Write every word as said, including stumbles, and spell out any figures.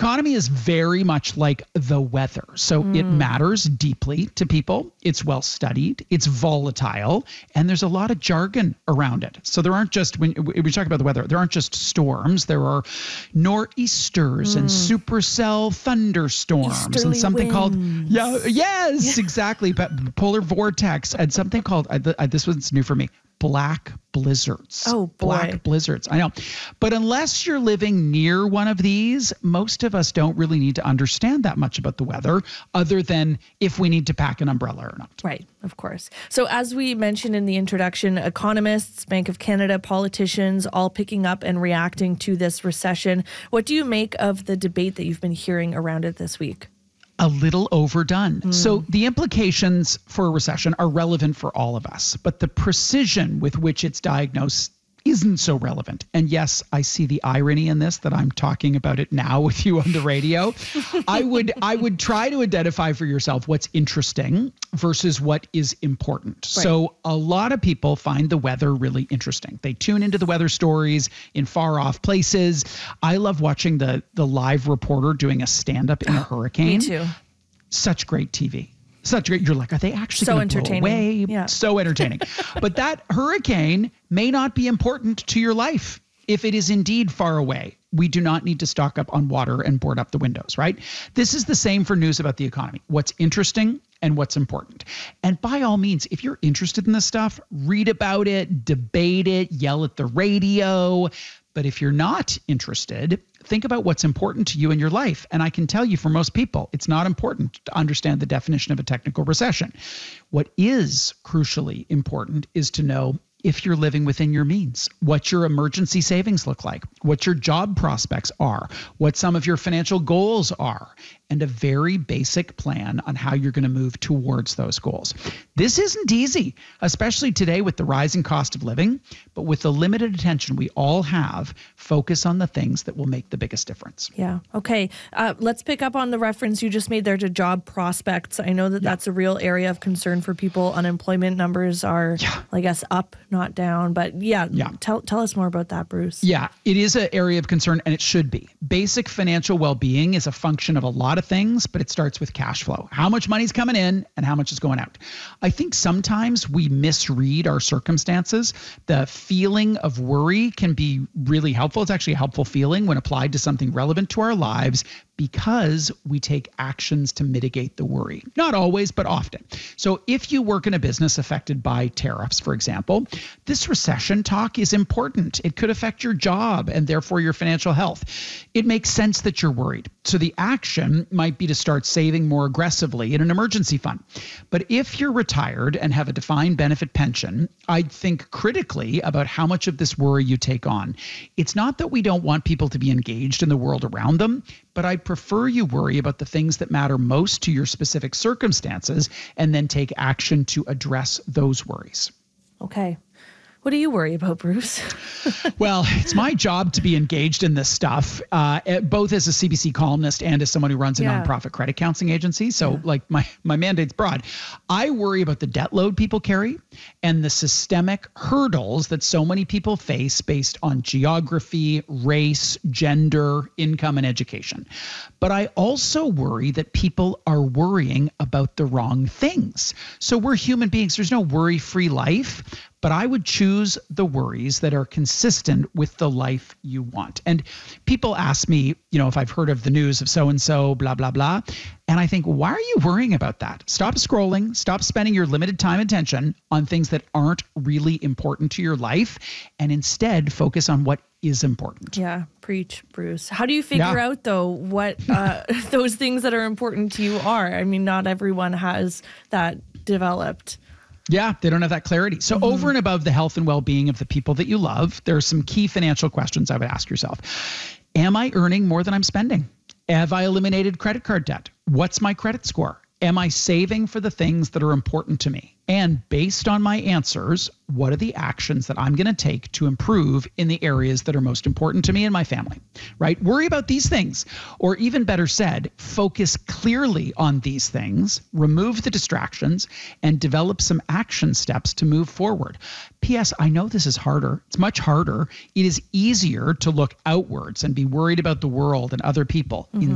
economy is very much like the weather. So mm. it matters deeply to people. It's well studied. It's volatile. And there's a lot of jargon around it. So there aren't just, when we talk about the weather, there aren't just storms. There are nor'easters mm. and supercell thunderstorms Easterly and something winds. called, yeah, yes, yeah. exactly. But polar vortex and something called, I, I, this was new for me, black blizzards. Oh, boy. Black blizzards. I know. But unless you're living near one of these, most of us don't really need to understand that much about the weather other than if we need to pack an umbrella or not. Right. Of course. So as we mentioned in the introduction, economists, Bank of Canada, politicians, all picking up and reacting to this recession. What do you make of the debate that you've been hearing around it this week? A little overdone. Mm. So the implications for a recession are relevant for all of us, but the precision with which it's diagnosed isn't so relevant. And yes, I see the irony in this, that I'm talking about it now with you on the radio. I would I would try to identify for yourself what's interesting versus what is important. Right. So a lot of people find the weather really interesting. They tune into the weather stories in far off places. I love watching the the live reporter doing a stand-up in a hurricane. Me too. Such great T V. Such great. You're like, are they actually so going to blow away? Yeah. So entertaining. But that hurricane may not be important to your life if it is indeed far away. We do not need to stock up on water and board up the windows, right? This is the same for news about the economy. What's interesting and what's important. And by all means, if you're interested in this stuff, read about it, debate it, yell at the radio. But if you're not interested, think about what's important to you in your life. And I can tell you, for most people, it's not important to understand the definition of a technical recession. What is crucially important is to know if you're living within your means, what your emergency savings look like, what your job prospects are, what some of your financial goals are, and a very basic plan on how you're going to move towards those goals. This isn't easy, especially today with the rising cost of living, but with the limited attention we all have, focus on the things that will make the biggest difference. Yeah. Okay. Uh, let's pick up on the reference you just made there to job prospects. I know that yeah. that's a real area of concern for people. Unemployment numbers are, yeah. I guess, up, not down. But yeah, yeah, tell tell us more about that, Bruce. Yeah, it is an area of concern, and it should be. Basic financial well-being is a function of a lot of things, but it starts with cash flow. How much money's coming in and how much is going out. I think sometimes we misread our circumstances. The feeling of worry can be really helpful. It's actually a helpful feeling when applied to something relevant to our lives, because we take actions to mitigate the worry. Not always, but often. So if you work in a business affected by tariffs, for example, this recession talk is important. It could affect your job and therefore your financial health. It makes sense that you're worried. So the action might be to start saving more aggressively in an emergency fund. But if you're retired and have a defined benefit pension, I'd think critically about how much of this worry you take on. It's not that we don't want people to be engaged in the world around them, but I prefer you worry about the things that matter most to your specific circumstances and then take action to address those worries. Okay. What do you worry about, Bruce? Well, it's my job to be engaged in this stuff, uh, both as a C B C columnist and as someone who runs a yeah. nonprofit credit counseling agency. So yeah. like my, my mandate's broad. I worry about the debt load people carry and the systemic hurdles that so many people face based on geography, race, gender, income, and education. But I also worry that people are worrying about the wrong things. So we're human beings. There's no worry-free life. But I would choose the worries that are consistent with the life you want. And people ask me, you know, if I've heard of the news of so-and-so, blah, blah, blah. And I think, why are you worrying about that? Stop scrolling. Stop spending your limited time and attention on things that aren't really important to your life, and instead focus on what is important. Yeah, preach, Bruce. How do you figure yeah. out, though, what uh, those things that are important to you are? I mean, not everyone has that developed. Yeah, they don't have that clarity. So mm-hmm. over and above the health and well-being of the people that you love, there are some key financial questions I would ask yourself. Am I earning more than I'm spending? Have I eliminated credit card debt? What's my credit score? Am I saving for the things that are important to me? And based on my answers, what are the actions that I'm going to take to improve in the areas that are most important to me and my family, right? Worry about these things, or even better said, focus clearly on these things, remove the distractions, and develop some action steps to move forward. P S. I know this is harder. It's much harder. It is easier to look outwards and be worried about the world and other people. Mm-hmm.